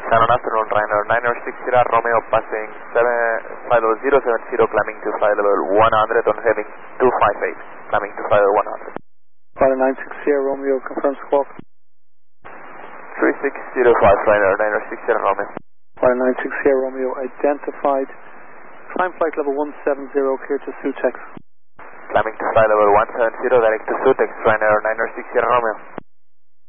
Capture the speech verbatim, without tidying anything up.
Canon afternoon, Ryanair nine six zero Romeo passing seven, flight level zero seven zero, climbing to flight level one hundred on heading two five eight, climbing to flight level one hundred. Flight nine six zero Romeo, confirm squawk. three six zero five, Ryanair nine six zero Romeo. Flight nine six zero Romeo, identified. Climb flight level one seven zero, clear to Sutex. Climbing to flight level one seven zero, direct to Sutex, Ryanair nine six zero Romeo.